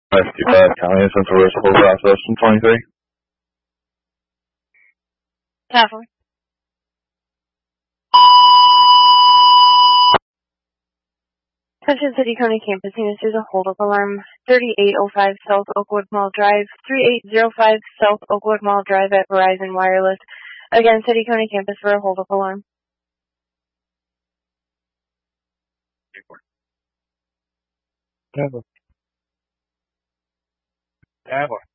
55 County and Central Risk Hold Process from 23. Capital. Attention City County Campus Units, there's a hold-up alarm. 3805 South Oakwood Mall Drive, 3805 South Oakwood Mall Drive at Verizon Wireless. Again, City County Campus for a hold-up alarm. Capital.